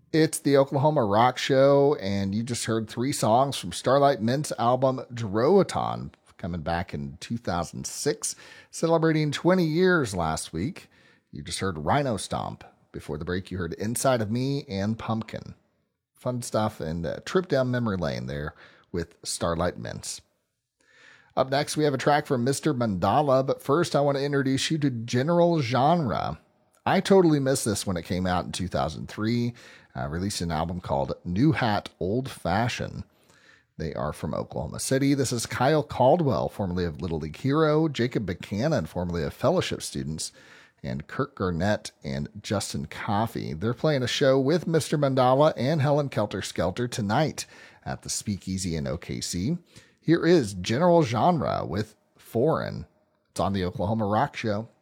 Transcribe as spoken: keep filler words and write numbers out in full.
It's the Oklahoma Rock Show, and you just heard three songs from Starlight Mint's album Droaton, coming back in two thousand six, celebrating twenty years last week. You just heard Rhino Stomp. Before the break, you heard Inside of Me and Pumpkin. Fun stuff, and a trip down memory lane there with Starlight Mints. Up next, we have a track from Mister Mandala, but first I want to introduce you to General Genre. I totally missed this when it came out in two thousand three. Uh, released an album called New Hat Old Fashion. They are from Oklahoma City. This is Kyle Caldwell, formerly of Little League Hero, Jacob Buchanan, formerly of Fellowship Students, and Kirk Garnett and Justin Coffey. They're playing a show with Mister Mandala and Helen Kelter Skelter tonight at the Speakeasy in O K C. Here is General Genre with Foreign. It's on the Oklahoma Rock Show.